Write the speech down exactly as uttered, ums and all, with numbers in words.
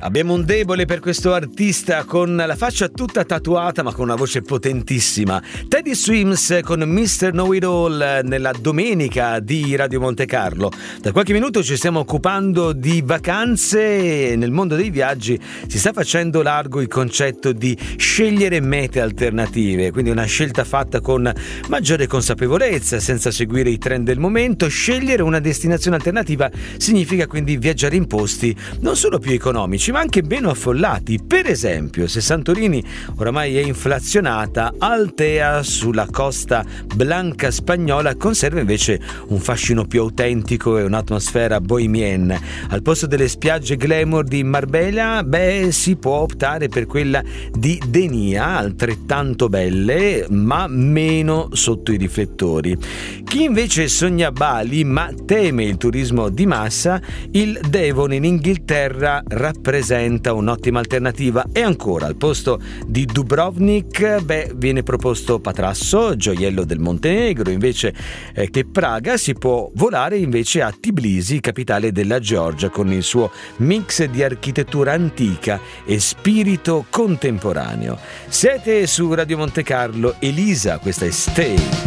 Abbiamo un debole per questo artista con la faccia tutta tatuata ma con una voce potentissima. Teddy Swims con mister Know It All nella domenica di Radio Monte Carlo. Da qualche minuto ci stiamo occupando di vacanze e nel mondo dei viaggi si sta facendo largo il concetto di scegliere mete alternative, quindi una scelta fatta con maggiore consapevolezza, senza seguire i trend del momento. Scegliere una destinazione alternativa significa quindi viaggiare in posti non solo più economici ma anche meno affollati. Per esempio, se Santorini oramai è inflazionata, Altea sulla costa blanca spagnola conserva invece un fascino più autentico e un'atmosfera bohemienne. Al posto delle spiagge glamour di Marbella, beh, si può optare per quella di Denia, altrettanto belle ma meno sotto i riflettori. Chi invece sogna Bali ma teme il turismo di massa, il Devon in Inghilterra rappresenta un'ottima alternativa. E ancora, al posto di Dubrovnik, beh, viene proposto Patrasso, gioiello del Montenegro. Invece eh, che Praga si può volare invece a Tbilisi, capitale della Georgia, con il suo mix di architettura antica e spirito contemporaneo. Siete su Radio Monte Carlo, Elisa, questa è Stay.